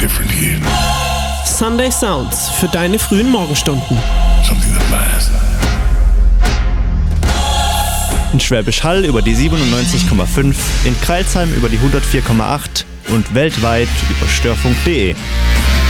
different here. Sunday Sounds für deine frühen Morgenstunden. Something that lasts. In Schwäbisch Hall über die 97,5, in Crailsheim über die 104,8 und weltweit über störfunk.de.